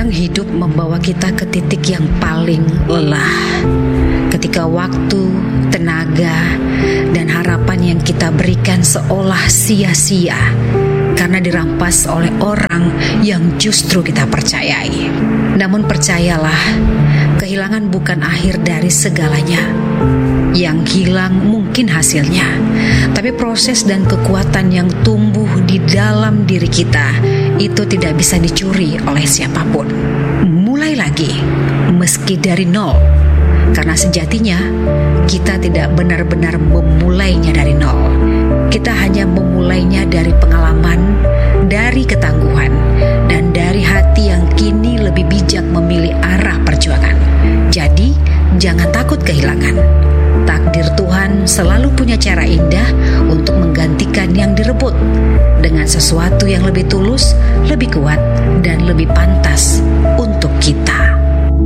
Terkadang hidup membawa kita ke titik yang paling lelah, ketika waktu, tenaga, dan harapan yang kita berikan seolah sia-sia karena dirampas oleh orang yang justru kita percayai. Namun percayalah, kehilangan bukan akhir dari segalanya. Yang hilang mungkin hasilnya, tapi proses dan kekuatan yang tumbuh di dalam diri kita itu tidak bisa dicuri oleh siapapun. Mulai lagi, meski dari nol, karena sejatinya kita tidak benar-benar memulainya dari nol. Kita hanya memulainya dari pengalaman, dari ketangguhan, dan dari hati yang kini lebih bijak memilih arah perjuangan. Jadi, jangan takut kehilangan. Takdir Tuhan selalu punya cara indah untuk menggantikan yang direbut dengan sesuatu yang lebih tulus, lebih kuat, dan lebih pantas